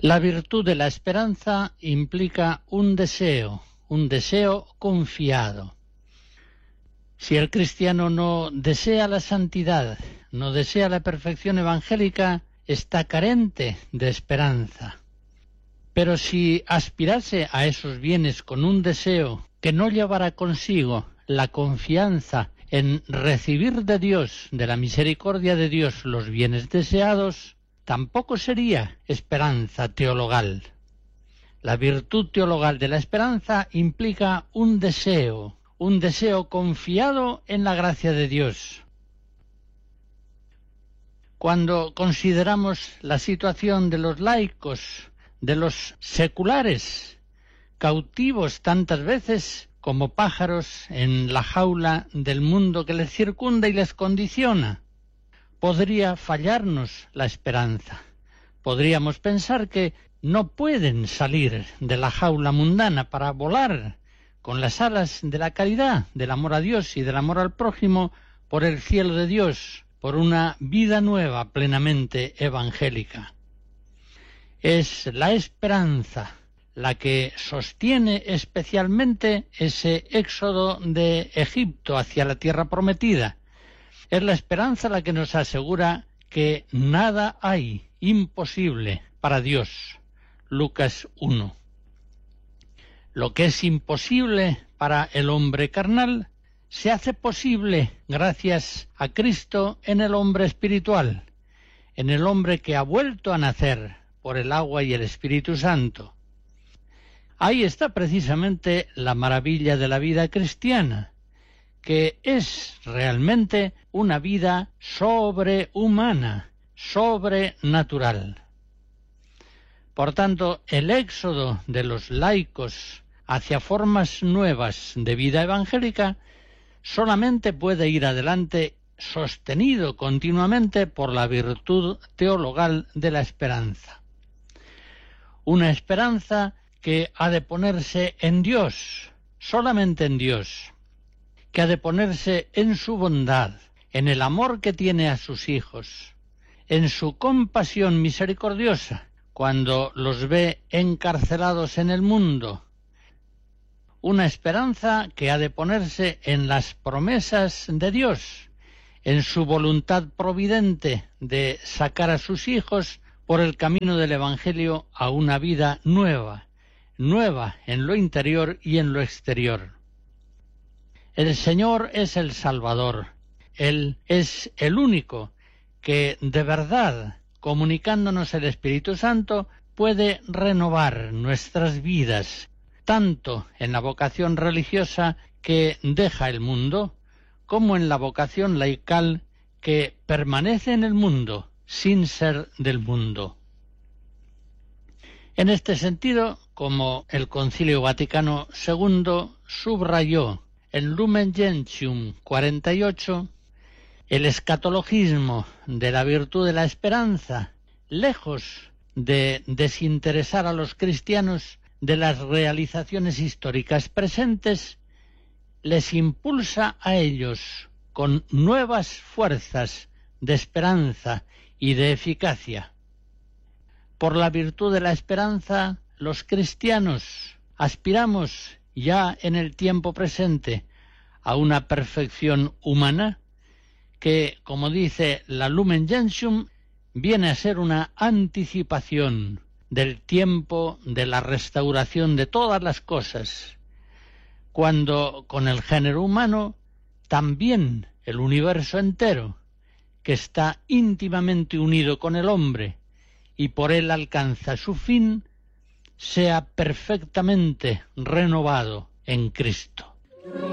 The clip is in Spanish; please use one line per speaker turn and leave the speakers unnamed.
La virtud de la esperanza implica un deseo confiado. Si el cristiano no desea la santidad, no desea la perfección evangélica, está carente de esperanza. Pero si aspirase a esos bienes con un deseo que no llevara consigo la confianza en recibir de Dios, de la misericordia de Dios, los bienes deseados, tampoco sería esperanza teologal. La virtud teologal de la esperanza implica un deseo confiado en la gracia de Dios. Cuando consideramos la situación de los laicos, de los seculares, cautivos tantas veces como pájaros en la jaula del mundo que les circunda y les condiciona, podría fallarnos la esperanza. Podríamos pensar que no pueden salir de la jaula mundana para volar con las alas de la caridad, del amor a Dios y del amor al prójimo por el cielo de Dios, por una vida nueva plenamente evangélica. Es la esperanza la que sostiene especialmente ese éxodo de Egipto hacia la tierra prometida. Es la esperanza la que nos asegura que nada hay imposible para Dios. Lucas 1. Lo que es imposible para el hombre carnal se hace posible gracias a Cristo en el hombre espiritual, en el hombre que ha vuelto a nacer por el agua y el Espíritu Santo. Ahí está precisamente la maravilla de la vida cristiana, que es realmente una vida sobrehumana, sobrenatural. Por tanto, el éxodo de los laicos hacia formas nuevas de vida evangélica solamente puede ir adelante sostenido continuamente por la virtud teologal de la esperanza. Una esperanza que ha de ponerse en Dios, solamente en Dios, que ha de ponerse en su bondad, en el amor que tiene a sus hijos, en su compasión misericordiosa cuando los ve encarcelados en el mundo. Una esperanza que ha de ponerse en las promesas de Dios, en su voluntad providente de sacar a sus hijos por el camino del Evangelio a una vida nueva, nueva en lo interior y en lo exterior. El Señor es el Salvador. Él es el único que de verdad, comunicándonos el Espíritu Santo, puede renovar nuestras vidas, tanto en la vocación religiosa que deja el mundo, como en la vocación laical que permanece en el mundo, sin ser del mundo. En este sentido, como el Concilio Vaticano II subrayó en Lumen Gentium 48, el escatologismo de la virtud de la esperanza, lejos de desinteresar a los cristianos de las realizaciones históricas presentes, les impulsa a ellos con nuevas fuerzas de esperanza y de eficacia. Por la virtud de la esperanza, los cristianos aspiramos ya en el tiempo presente a una perfección humana que, como dice la Lumen Gentium, viene a ser una anticipación del tiempo de la restauración de todas las cosas, cuando con el género humano también el universo entero, que está íntimamente unido con el hombre y por él alcanza su fin, sea perfectamente renovado en Cristo.